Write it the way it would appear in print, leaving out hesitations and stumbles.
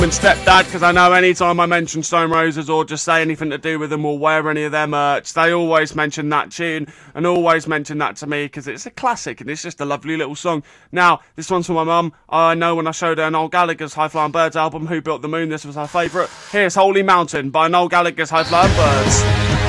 and stepdad, because I know anytime I mention Stone Roses or just say anything to do with them or wear any of their merch, they always mention that tune and always mention that to me because it's a classic and it's just a lovely little song. Now, this one's for my mum. I know when I showed her Noel Gallagher's High Flying Birds album, Who Built the Moon, this was her favourite. Here's Holy Mountain by Noel Gallagher's High Flying Birds.